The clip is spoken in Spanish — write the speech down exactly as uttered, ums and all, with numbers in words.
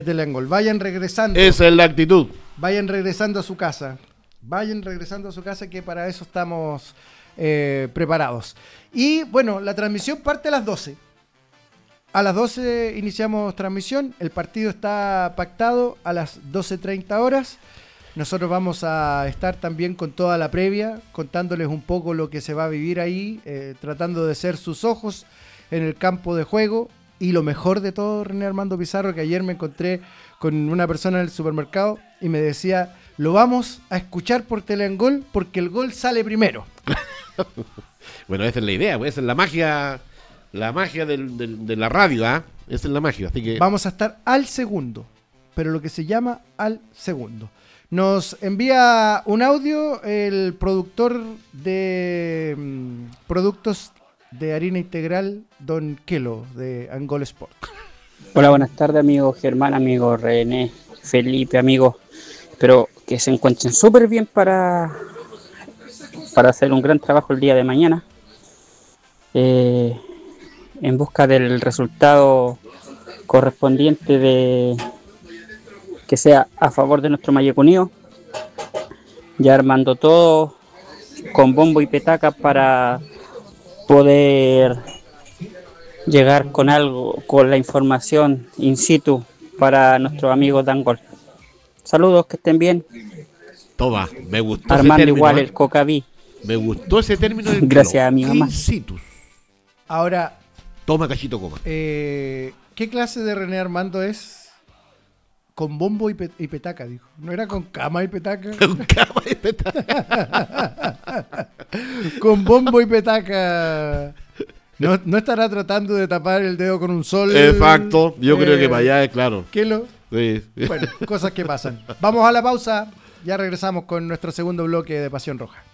Telengol. Vayan regresando. Esa es la actitud. Vayan regresando a su casa. Vayan regresando a su casa, que para eso estamos eh, preparados. Y bueno, la transmisión parte a las doce. A las doce iniciamos transmisión. El partido está pactado a las doce treinta horas. Nosotros vamos a estar también con toda la previa, contándoles un poco lo que se va a vivir ahí, eh, tratando de ser sus ojos en el campo de juego. Y lo mejor de todo, René Armando Pizarro, que ayer me encontré con una persona en el supermercado y me decía, lo vamos a escuchar por Telengol porque el gol sale primero. Bueno, esa es la idea, pues, esa es la magia, la magia del, del, de la radio, ¿ah? ¿eh? Esa es la magia, así que... Vamos a estar al segundo, pero lo que se llama al segundo. Nos envía un audio el productor de mmm, productos de harina integral, don Kelo, de Angol Sport. Hola, buenas tardes, amigo Germán, amigo René, Felipe, amigo. Espero que se encuentren súper bien para, para hacer un gran trabajo el día de mañana. Eh, en busca del resultado correspondiente de que sea a favor de nuestro Mayecunío. Ya armando todo con bombo y petaca para poder llegar con algo, con la información in situ para nuestros amigos de Angol. Saludos, que estén bien. Toma, me gustó Armando ese término, igual ¿eh? el Cocaví. Me gustó ese término del Gracias a mi mamá. In situ. Ahora, Toma, cachito, coma. eh, ¿qué clase de René Armando es? Con bombo y, pe- y petaca, dijo. ¿No era con cama y petaca? Con cama y petaca. Con bombo y petaca. No, no estará tratando de tapar el dedo con un sol. Exacto, yo creo eh, que para allá es claro. Kelo. Sí. Bueno, cosas que pasan. Vamos a la pausa. Ya regresamos con nuestro segundo bloque de Pasión Roja.